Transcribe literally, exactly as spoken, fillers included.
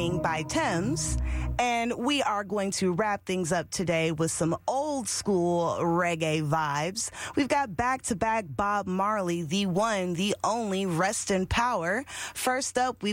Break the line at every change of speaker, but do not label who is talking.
Morning by Thames. And we are going to wrap things up today with some old school reggae vibes. We've got back-to-back Bob Marley, the one, the only, rest in power. First up, we've